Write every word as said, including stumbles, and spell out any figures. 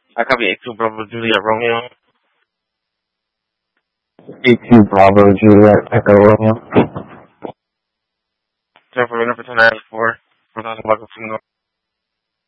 I copy eight two Bravo Juliet Romeo. eight two Bravo Juliet Echo Romeo. Jennifer Number two nine four.